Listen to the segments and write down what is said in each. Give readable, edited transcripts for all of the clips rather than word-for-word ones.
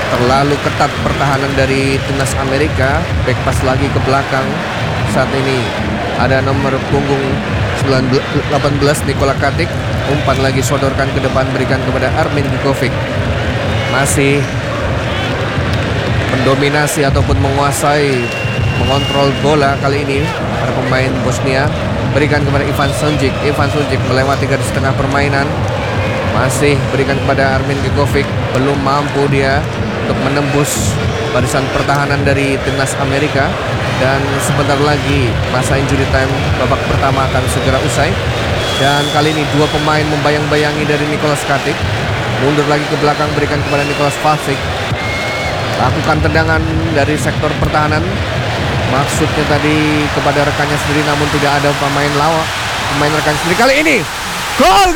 Terlalu ketat pertahanan dari timnas Amerika. Back pass lagi ke belakang. Saat ini ada nomor punggung 18 Nikola Katic. Umpan lagi sodorkan ke depan, berikan kepada Armin Gikovic. Masih mendominasi ataupun menguasai, mengontrol bola kali ini para pemain Bosnia. Berikan kepada Ivan Sunjic. Ivan Sunjic melewati garis tengah permainan. Masih berikan kepada Armin Gikovic. Belum mampu dia untuk menembus barisan pertahanan dari timnas Amerika. Dan sebentar lagi masa injury time babak pertama akan segera usai. Dan kali ini dua pemain membayang-bayangi dari Nicolas Katic. Mundur lagi ke belakang, berikan kepada Nikolas Vlasic. Lakukan tendangan dari sektor pertahanan. Maksudnya tadi kepada rekannya sendiri, namun tidak ada pemain rekan sendiri. Kali ini gol.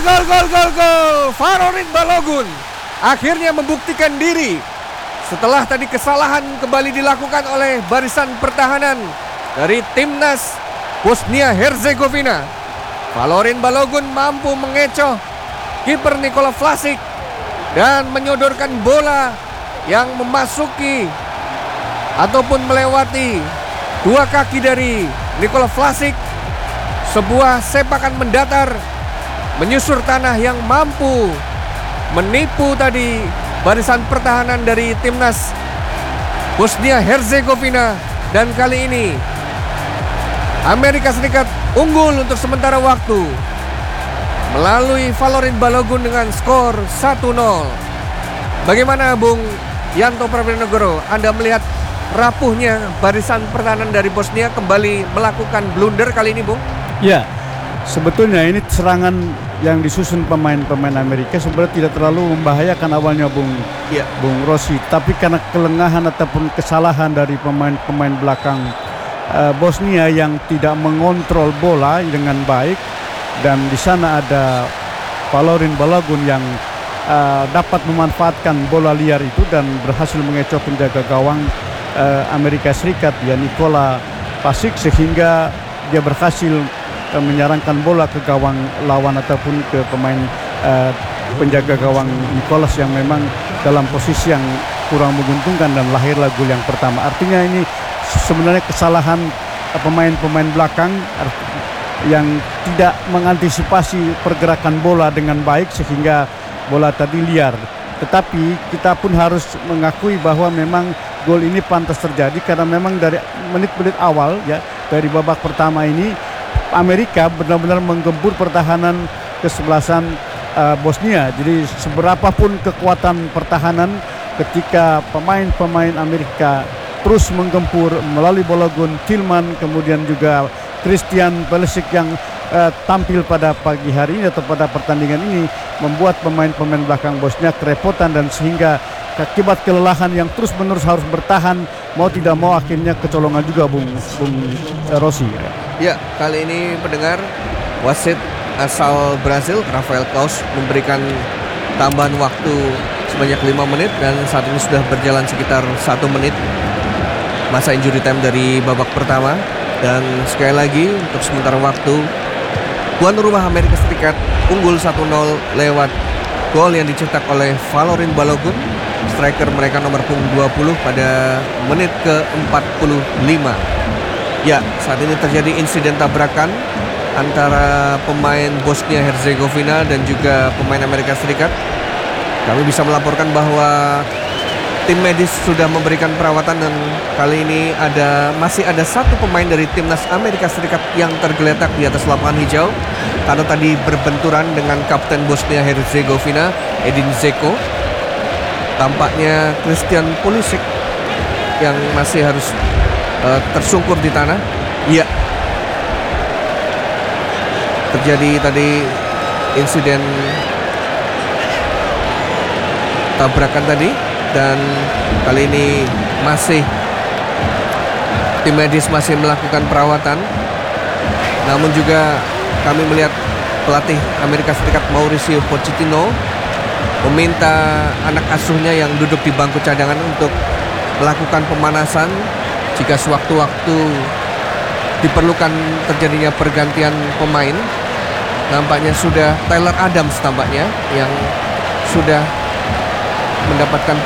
Falorin Balogun akhirnya membuktikan diri setelah tadi kesalahan kembali dilakukan oleh barisan pertahanan dari timnas Bosnia Herzegovina. Falorin Balogun mampu mengecoh kiper Nikola Vlasic dan menyodorkan bola yang memasuki ataupun melewati dua kaki dari Nikola Vlasic. Sebuah sepakan mendatar menyusur tanah yang mampu menipu tadi barisan pertahanan dari timnas Bosnia Herzegovina. Dan kali ini Amerika Serikat unggul untuk sementara waktu melalui Falorin Balogun dengan skor 1-0. Bagaimana Bung Yanto Praviranegoro, Anda melihat rapuhnya barisan pertahanan dari Bosnia kembali melakukan blunder kali ini, Bung? Ya, sebetulnya ini serangan yang disusun pemain-pemain Amerika sebenarnya tidak terlalu membahayakan awalnya, Bung Rossi. Tapi karena kelengahan ataupun kesalahan dari pemain-pemain belakang Bosnia yang tidak mengontrol bola dengan baik, dan di sana ada Falorin Balogun yang dapat memanfaatkan bola liar itu dan berhasil mengecoh penjaga gawang Amerika Serikat, ya Nikola Vlasic, sehingga dia berhasil menyerangkan bola ke gawang lawan ataupun ke pemain penjaga gawang Nicolas yang memang dalam posisi yang kurang menguntungkan, dan lahirlah gol yang pertama. Artinya ini sebenarnya kesalahan pemain-pemain belakang yang tidak mengantisipasi pergerakan bola dengan baik sehingga bola tadi liar. Tetapi kita pun harus mengakui bahwa memang gol ini pantas terjadi karena memang dari menit-menit awal, ya, dari babak pertama ini Amerika benar-benar menggempur pertahanan kesebelasan Bosnia. Jadi seberapapun kekuatan pertahanan, ketika pemain-pemain Amerika terus menggempur melalui Balogun, Tillman, kemudian juga Christian Pulisic yang tampil pada pagi hari ini atau pada pertandingan ini, membuat pemain-pemain belakang Bosnia kerepotan, dan sehingga akibat kelelahan yang terus-menerus harus bertahan, mau tidak mau akhirnya kecolongan juga, Bung Rossi. Ya, kali ini pendengar, wasit asal Brasil Rafael Claus memberikan tambahan waktu sebanyak 5 menit, dan saat ini sudah berjalan sekitar 1 menit masa injury time dari babak pertama. Dan sekali lagi untuk sementara waktu, tuan rumah Amerika Serikat unggul 1-0 lewat gol yang dicetak oleh Falorin Balogun, striker mereka nomor punggung 20 pada menit ke-45. Ya, saat ini terjadi insiden tabrakan antara pemain Bosnia Herzegovina dan juga pemain Amerika Serikat. Kami bisa melaporkan bahwa tim medis sudah memberikan perawatan, dan kali ini masih ada satu pemain dari timnas Amerika Serikat yang tergeletak di atas lapangan hijau karena tadi berbenturan dengan kapten Bosnia Herzegovina Edin Dzeko. Tampaknya Christian Pulisic yang masih harus tersungkur di tanah. Iya, terjadi tadi insiden tabrakan tadi, dan kali ini masih tim medis masih melakukan perawatan. Namun juga kami melihat pelatih Amerika Serikat Mauricio Pochettino meminta anak asuhnya yang duduk di bangku cadangan untuk melakukan pemanasan jika sewaktu-waktu diperlukan terjadinya pergantian pemain. Nampaknya sudah Tyler Adams yang sudah mendapatkan